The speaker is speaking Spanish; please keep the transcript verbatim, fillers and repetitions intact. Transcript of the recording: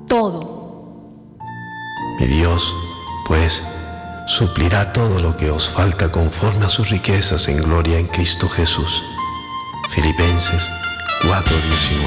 todo. Mi Dios, pues, suplirá todo lo que os falta conforme a sus riquezas en gloria en Cristo Jesús. Filipenses cuatro diecinueve.